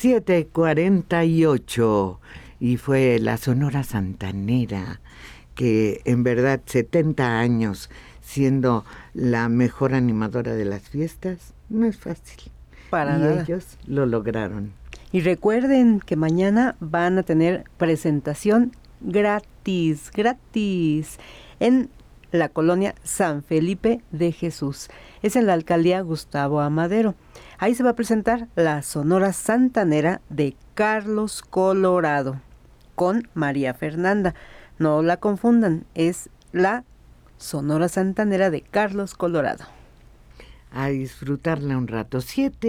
7:48 y fue la Sonora Santanera, que en verdad 70 años siendo la mejor animadora de las fiestas, no es fácil. Para nada. Ellos lo lograron. Y recuerden que mañana van a tener presentación gratis en la colonia San Felipe de Jesús. Es en la alcaldía Gustavo Amadero. Ahí se va a presentar la Sonora Santanera de Carlos Colorado con María Fernanda. No la confundan, es la Sonora Santanera de Carlos Colorado. A disfrutarla un rato.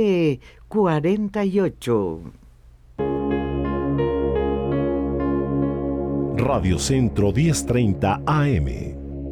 7:48. Radio Centro 1030 AM.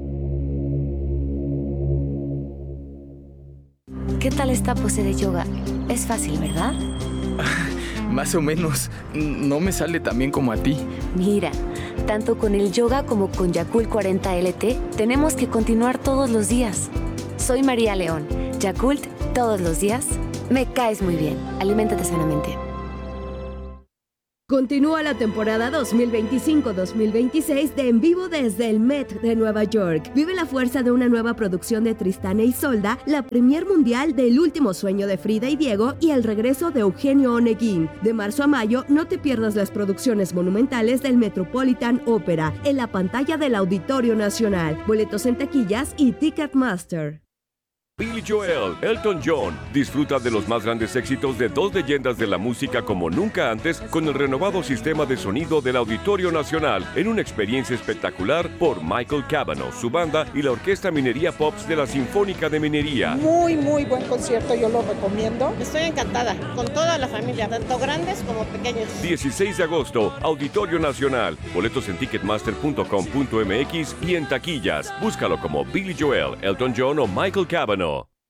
¿Qué tal esta pose de yoga? Es fácil, ¿verdad? Más o menos. No me sale tan bien como a ti. Mira, tanto con el yoga como con Yakult 40 LT, tenemos que continuar todos los días. Soy María León. Yakult, todos los días. Me caes muy bien. Aliméntate sanamente. Continúa la temporada 2025-2026 de En Vivo desde el Met de Nueva York. Vive la fuerza de una nueva producción de Tristán e Isolda, la premier mundial del último sueño de Frida y Diego y el regreso de Eugenio Oneguín. De marzo a mayo, no te pierdas las producciones monumentales del Metropolitan Opera en la pantalla del Auditorio Nacional. Boletos en taquillas y Ticketmaster. Billy Joel, Elton John, disfruta de los más grandes éxitos de dos leyendas de la música como nunca antes con el renovado sistema de sonido del Auditorio Nacional en una experiencia espectacular por Michael Cavanaugh, su banda y la Orquesta Minería Pops de la Sinfónica de Minería. Muy buen concierto, yo lo recomiendo. Estoy encantada, con toda la familia, tanto grandes como pequeños. 16 de agosto, Auditorio Nacional. Boletos en ticketmaster.com.mx y en taquillas. Búscalo como Billy Joel, Elton John o Michael Cavanaugh.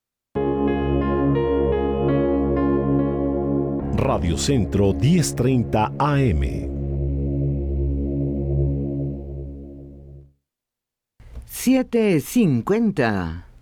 Radio Centro 1030 AM. $7.50.